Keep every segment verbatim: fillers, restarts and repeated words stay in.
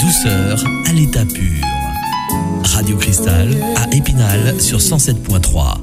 douceur à l'état pur. Radio Cristal à Épinal sur cent sept point trois.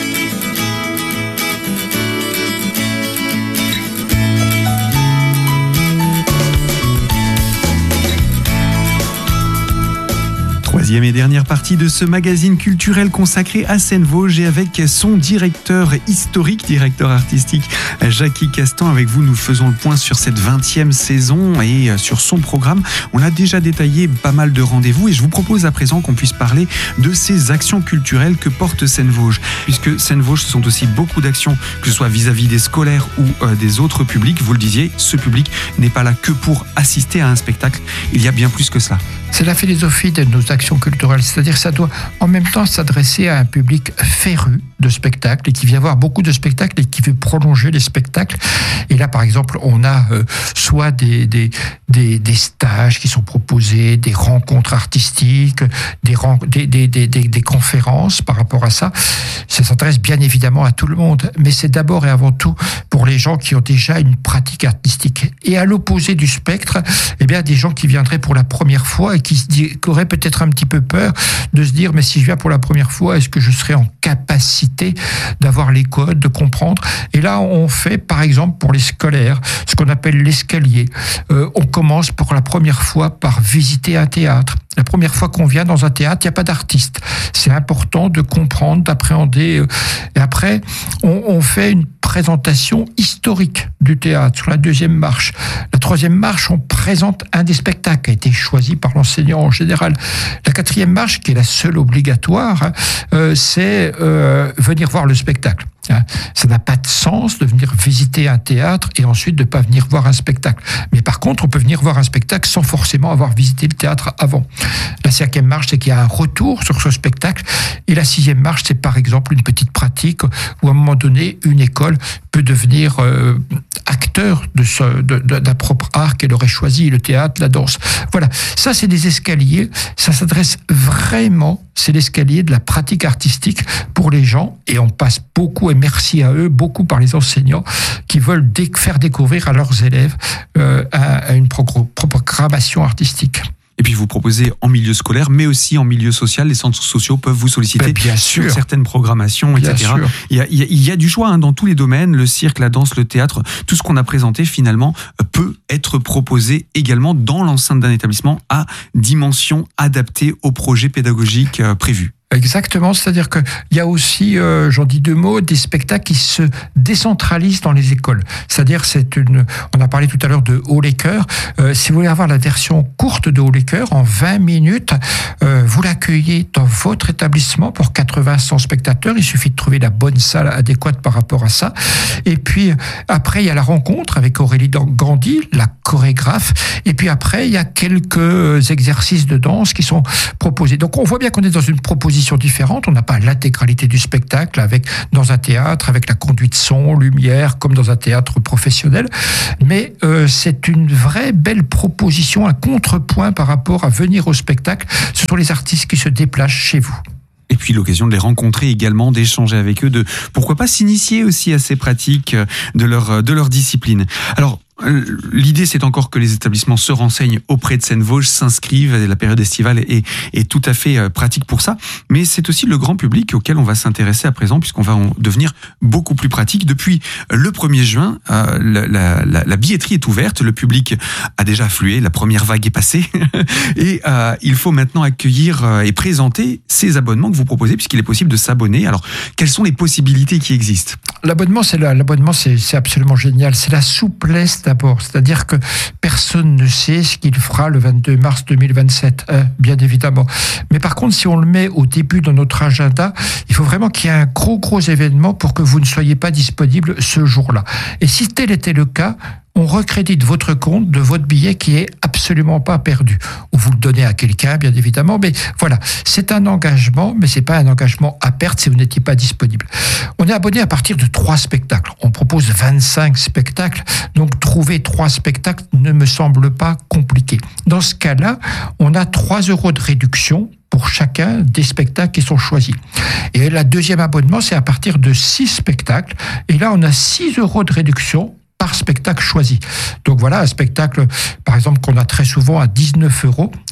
Troisième et dernière partie de ce magazine culturel consacré à Seine-Vosges et avec son directeur historique, directeur artistique Jackie Castan. Avec vous, nous faisons le point sur cette vingtième saison et sur son programme. On a déjà détaillé pas mal de rendez-vous et je vous propose à présent qu'on puisse parler de ces actions culturelles que porte Seine-Vosges. Puisque Seine-Vosges, ce sont aussi beaucoup d'actions, que ce soit vis-à-vis des scolaires ou euh, des autres publics. Vous le disiez, ce public n'est pas là que pour assister à un spectacle. Il y a bien plus que cela. C'est la philosophie de nos actions culturelles, c'est-à-dire que ça doit en même temps s'adresser à un public féru de spectacles et qui vient voir beaucoup de spectacles et qui veut prolonger les spectacles. Et là, par exemple, on a euh, soit des, des, des, des stages qui sont proposés, des rencontres artistiques, des, des, des, des, des, des conférences par rapport à ça. Ça s'adresse bien évidemment à tout le monde, mais c'est d'abord et avant tout pour les gens qui ont déjà une pratique artistique. Et à l'opposé du spectre, eh bien, des gens qui viendraient pour la première fois et qui, se dit, qui auraient peut-être un petit peu peur de se dire, mais si je viens pour la première fois, est-ce que je serai en capacité d'avoir les codes, de comprendre? Et là, on fait, par exemple, pour les scolaires, ce qu'on appelle l'escalier. Euh, on commence pour la première fois par visiter un théâtre. La première fois qu'on vient dans un théâtre, il n'y a pas d'artiste. C'est important de comprendre, d'appréhender. Et après, on, on fait une présentation historique du théâtre sur la deuxième marche. La troisième marche, on présente un des spectacles qui a été choisi par l'enseignant en général. La quatrième marche, qui est la seule obligatoire, euh, c'est euh, venir voir le spectacle. Ça n'a pas de sens de venir visiter un théâtre et ensuite de ne pas venir voir un spectacle. Mais par contre, on peut venir voir un spectacle sans forcément avoir visité le théâtre avant. La cinquième marche, c'est qu'il y a un retour sur ce spectacle. Et la sixième marche, c'est par exemple une petite pratique où à un moment donné, une école peut devenir euh, acteur de ce, de, de, d'un propre art qu'elle aurait choisi, le théâtre, la danse. Voilà, ça c'est des escaliers, ça s'adresse vraiment, c'est l'escalier de la pratique artistique pour les gens, et on passe beaucoup, et merci à eux, beaucoup par les enseignants qui veulent dé- faire découvrir à leurs élèves euh, à, à une progr- programmation artistique. Et puis vous proposez en milieu scolaire, mais aussi en milieu social. Les centres sociaux peuvent vous solliciter ben bien sur sûr. certaines programmations, bien et cetera. Sûr. Il y, a, il, y a, il y a du choix hein, dans tous les domaines. Le cirque, la danse, le théâtre, tout ce qu'on a présenté finalement peut être proposé également dans l'enceinte d'un établissement à dimension adaptée au projet pédagogique euh, prévu. Exactement, c'est-à-dire qu'il y a aussi, euh, j'en dis deux mots, des spectacles qui se décentralisent dans les écoles. C'est-à-dire, c'est une, on a parlé tout à l'heure de Haut les Cœurs. Euh, si vous voulez avoir la version courte de Haut les Cœurs, en vingt minutes, euh, vous l'accueillez dans votre établissement pour quatre-vingts à cent spectateurs. Il suffit de trouver la bonne salle adéquate par rapport à ça. Et puis, après, il y a la rencontre avec Aurélie Gandhi, la chorégraphe. Et puis après, il y a quelques exercices de danse qui sont proposés. Donc, on voit bien qu'on est dans une proposition différentes. On n'a pas l'intégralité du spectacle avec, dans un théâtre, avec la conduite son, lumière, comme dans un théâtre professionnel. Mais euh, c'est une vraie belle proposition, un contrepoint par rapport à venir au spectacle. Ce sont les artistes qui se déplacent chez vous. Et puis l'occasion de les rencontrer également, d'échanger avec eux, de pourquoi pas s'initier aussi à ces pratiques de leur, de leur discipline. Alors, l'idée, c'est encore que les établissements se renseignent auprès de Seine-Vosges, s'inscrivent. La période estivale est, est tout à fait pratique pour ça. Mais c'est aussi le grand public auquel on va s'intéresser à présent, puisqu'on va en devenir beaucoup plus pratique. Depuis le premier juin, euh, la, la, la, la billetterie est ouverte. Le public a déjà afflué. La première vague est passée. Et euh, il faut maintenant accueillir euh, et présenter ces abonnements que vous proposez, puisqu'il est possible de s'abonner. Alors, quelles sont les possibilités qui existent ? L'abonnement, c'est, la, l'abonnement c'est, c'est absolument génial. C'est la souplesse d'abord. C'est-à-dire que personne ne sait ce qu'il fera le vingt-deux mars deux mille vingt-sept, hein, bien évidemment. Mais par contre, si on le met au début de notre agenda, il faut vraiment qu'il y ait un gros, gros événement pour que vous ne soyez pas disponible ce jour-là. Et si tel était le cas, on recrédite votre compte de votre billet qui est absolument pas perdu. Ou vous le donnez à quelqu'un, bien évidemment, mais voilà, c'est un engagement, mais c'est pas un engagement à perte si vous n'étiez pas disponible. On est abonné à partir de trois spectacles. On propose vingt-cinq spectacles, donc trouver trois spectacles ne me semble pas compliqué. Dans ce cas-là, on a trois euros de réduction pour chacun des spectacles qui sont choisis. Et la deuxième abonnement, c'est à partir de six spectacles. Et là, on a six euros de réduction par spectacle choisi. Donc voilà, un spectacle, par exemple, qu'on a très souvent à dix-neuf euros,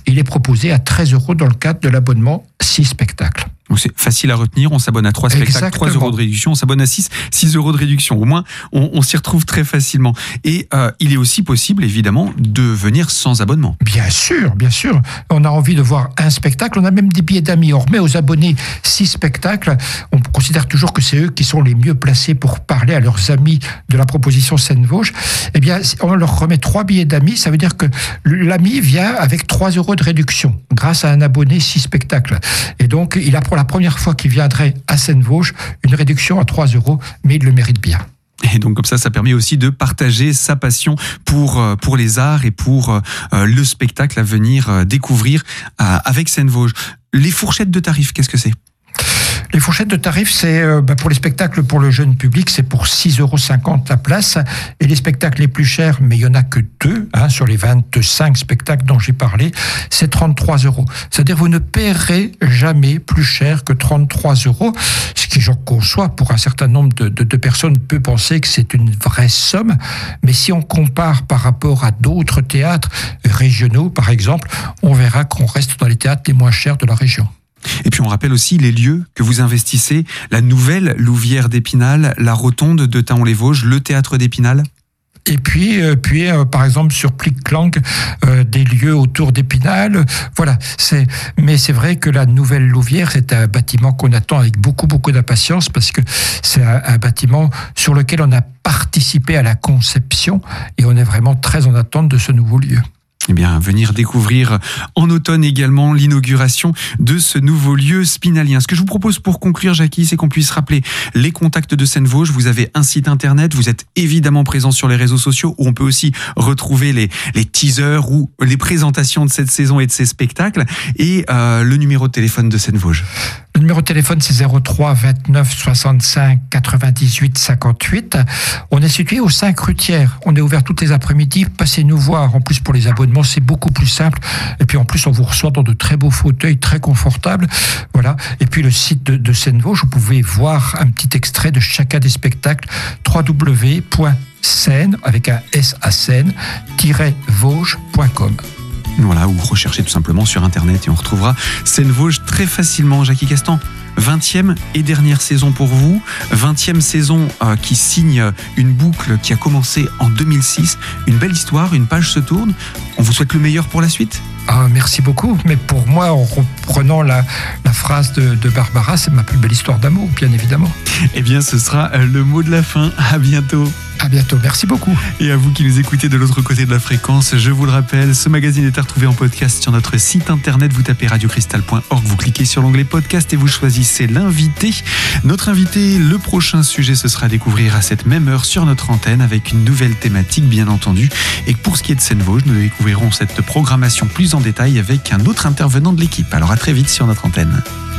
Il est proposé à treize euros dans le cadre de l'abonnement six spectacles. Donc c'est facile à retenir, on s'abonne à trois spectacles, Exactement. trois euros de réduction, on s'abonne à six, six euros de réduction. Au moins, on, on s'y retrouve très facilement. Et euh, il est aussi possible, évidemment, de venir sans abonnement. Bien sûr, bien sûr. On a envie de voir un spectacle, on a même des billets d'amis. On remet aux abonnés six spectacles. On considère toujours que c'est eux qui sont les mieux placés pour parler à leurs amis de la proposition Seine-Vosges. Eh bien, on leur remet trois billets d'amis. Ça veut dire que l'ami vient avec trois euros de réduction grâce à un abonné six spectacles. Et donc, il a pour la première fois qu'il viendrait à Seine-Vosges une réduction à trois euros, mais il le mérite bien. Et donc comme ça, ça permet aussi de partager sa passion pour pour les arts et pour euh, le spectacle à venir euh, découvrir euh, avec Seine-Vosges. Les fourchettes de tarifs, qu'est-ce que c'est ? Les fourchettes de tarifs, c'est euh, bah, pour les spectacles pour le jeune public, c'est pour six euros cinquante la place. Et les spectacles les plus chers, mais il n'y en a que deux, hein, sur les vingt-cinq spectacles dont j'ai parlé, c'est trente-trois euros. C'est-à-dire vous ne paierez jamais plus cher que trente-trois euros, ce qui, j'en conçois, pour un certain nombre de, de, de personnes, peut penser que c'est une vraie somme. Mais si on compare par rapport à d'autres théâtres régionaux, par exemple, on verra qu'on reste dans les théâtres les moins chers de la région. Et puis on rappelle aussi les lieux que vous investissez, la nouvelle Louvière d'Épinal, la Rotonde de Thaon-les-Vosges, le Théâtre d'Épinal. Et puis, euh, puis euh, par exemple, sur Plic-Clanc, euh, des lieux autour d'Épinal. Voilà. C'est, mais c'est vrai que la nouvelle Louvière, c'est un bâtiment qu'on attend avec beaucoup, beaucoup d'impatience parce que c'est un, un bâtiment sur lequel on a participé à la conception et on est vraiment très en attente de ce nouveau lieu. Eh bien, venir découvrir en automne également l'inauguration de ce nouveau lieu spinalien. Ce que je vous propose pour conclure, Jackie, c'est qu'on puisse rappeler les contacts de Seine-Vosges. Vous avez un site internet, vous êtes évidemment présent sur les réseaux sociaux où on peut aussi retrouver les, les teasers ou les présentations de cette saison et de ces spectacles. Et euh, le numéro de téléphone de Seine-Vosges. Le numéro de téléphone, c'est zéro trois vingt-neuf soixante-cinq quatre-vingt-dix-huit cinquante-huit. On est situé au cinq rue Thiers. On est ouvert toutes les après-midi. Passez nous voir. En plus, pour les abonnements, c'est beaucoup plus simple. Et puis, en plus, on vous reçoit dans de très beaux fauteuils, très confortables. Voilà. Et puis, le site de, de Seine-Vosges, vous pouvez voir un petit extrait de chacun des spectacles. w w w point seine, avec un S à Seine, Vosges point com. Voilà, ou recherchez tout simplement sur Internet et on retrouvera Seine-Vosges très facilement. Jackie Castan, vingtième et dernière saison pour vous. vingtième saison euh, qui signe une boucle qui a commencé en deux mille six. Une belle histoire, une page se tourne. On vous souhaite le meilleur pour la suite. Ah, merci beaucoup. Mais pour moi, en reprenant la, la phrase de, de Barbara, c'est ma plus belle histoire d'amour, bien évidemment. Eh bien, ce sera le mot de la fin. À bientôt. À bientôt, merci beaucoup. Et à vous qui nous écoutez de l'autre côté de la fréquence, je vous le rappelle, ce magazine est à retrouver en podcast sur notre site internet. Vous tapez radio cristal point org, vous cliquez sur l'onglet podcast et vous choisissez l'invité. Notre invité, le prochain sujet, ce sera à découvrir à cette même heure sur notre antenne avec une nouvelle thématique, bien entendu. Et pour ce qui est de Seine-Vosges, nous découvrirons cette programmation plus en détail avec un autre intervenant de l'équipe. Alors à très vite sur notre antenne.